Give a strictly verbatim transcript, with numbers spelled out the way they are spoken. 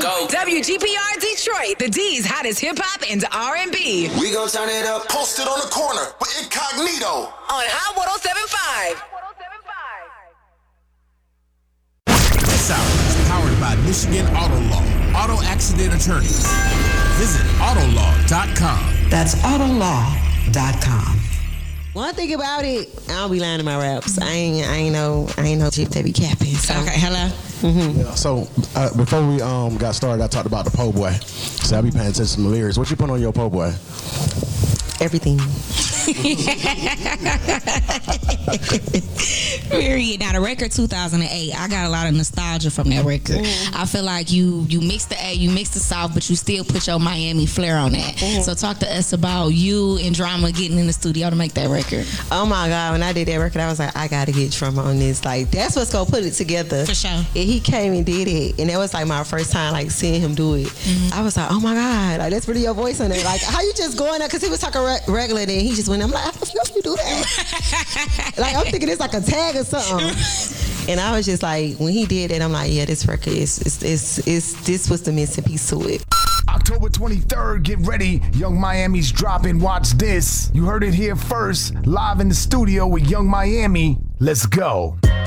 Go. W G P R Detroit, the D's hottest hip-hop and R and B. We gon' turn it up. Posted on the corner with Incognito. On Hot one oh seven point five. This hour is powered by Michigan Auto Law. Auto accident attorneys. Visit autolaw dot com. That's autolaw dot com. One thing about it, I don't be lying to my raps. I ain't, I ain't no, I ain't no chick that be capping. So. Okay, hello. Mm-hmm. Yeah, so uh, before we um got started, I talked about the po' boy. So I be paying attention to the lyrics. What you put on your po' boy? Everything. Period. Now the record two thousand eight, I got a lot of nostalgia from that record. Mm. I feel like you you mix the A, you mix the South, but you still put your Miami flair on that. Mm. So talk to us about you and Drama getting in the studio to make that record. Oh my God, when I did that record, I was like, I gotta get Drama on this. Like that's what's gonna put it together. For sure. And he came and did it, and that was like my first time like seeing him do it. Mm-hmm. I was like, oh my God, like that's really your voice on it. Like how you just going up? Because he was talking re- regular, and he just went. I'm like, how the you do that? Like I'm thinking it's like a tag or something. And I was just like, when he did it, I'm like, yeah, this record is, is, is, is this was the missing piece to it. October twenty-third, get ready. Young Miami's dropping. Watch this. You heard it here first. Live in the studio with Young Miami. Let's go.